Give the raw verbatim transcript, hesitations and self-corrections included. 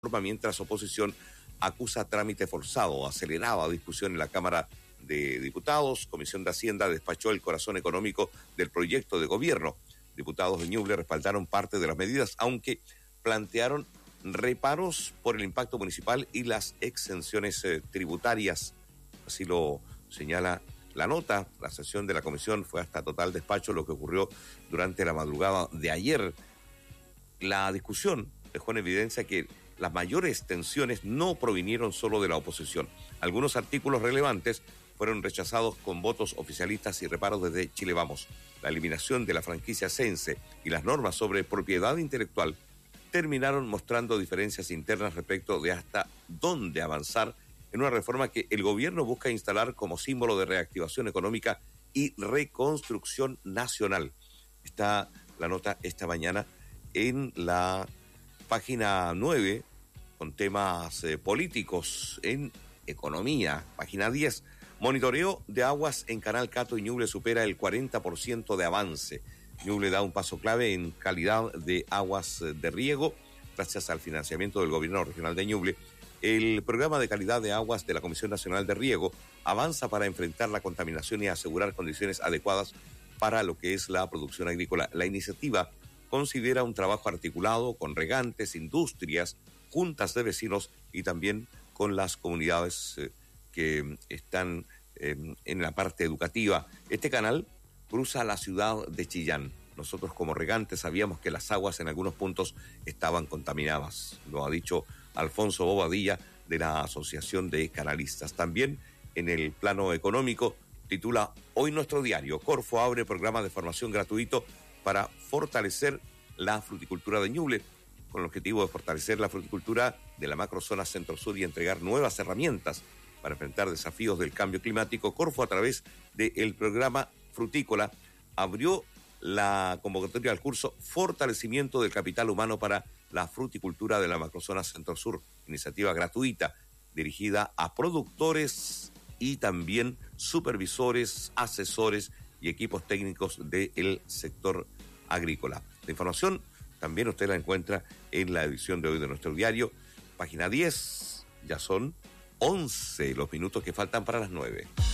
mientras oposición acusa trámite forzado. Acelerada discusión en la Cámara de Diputados. Comisión de Hacienda despachó el corazón económico del proyecto de gobierno. Diputados de Ñuble respaldaron parte de las medidas, aunque plantearon reparos por el impacto municipal y las exenciones eh, tributarias. Así lo señala la nota. La sesión de la comisión fue hasta total despacho, lo que ocurrió durante la madrugada de ayer. La discusión dejó en evidencia que las mayores tensiones no provinieron solo de la oposición. Algunos artículos relevantes fueron rechazados con votos oficialistas y reparos desde Chile Vamos. La eliminación de la franquicia Sense y las normas sobre propiedad intelectual terminaron mostrando diferencias internas respecto de hasta dónde avanzar en una reforma que el gobierno busca instalar como símbolo de reactivación económica y reconstrucción nacional. Está la nota esta mañana en la página nueve, con temas eh, políticos en economía. Página diez, monitoreo de aguas en Canal Cato y Ñuble supera el cuarenta por ciento de avance. Ñuble da un paso clave en calidad de aguas de riego gracias al financiamiento del gobierno regional de Ñuble. El programa de calidad de aguas de la Comisión Nacional de Riego avanza para enfrentar la contaminación y asegurar condiciones adecuadas para lo que es la producción agrícola. La iniciativa considera un trabajo articulado con regantes, industrias, juntas de vecinos y también con las comunidades eh, que están eh, en la parte educativa. Este canal cruza la ciudad de Chillán. Nosotros como regantes sabíamos que las aguas en algunos puntos estaban contaminadas. Lo ha dicho Alfonso Bobadilla de la Asociación de Canalistas. También en el plano económico titula Hoy Nuestro Diario. Corfo abre programa de formación gratuito para fortalecer la fruticultura de Ñuble, con el objetivo de fortalecer la fruticultura de la macrozona centro-sur y entregar nuevas herramientas para enfrentar desafíos del cambio climático. Corfo, a través del programa Frutícola, abrió la convocatoria al curso Fortalecimiento del Capital Humano para la Fruticultura de la macrozona centro-sur, iniciativa gratuita dirigida a productores y también supervisores, asesores y equipos técnicos del sector agrícola. La información también usted la encuentra en la edición de hoy de nuestro diario, página diez. Ya son once los minutos que faltan para las nueve.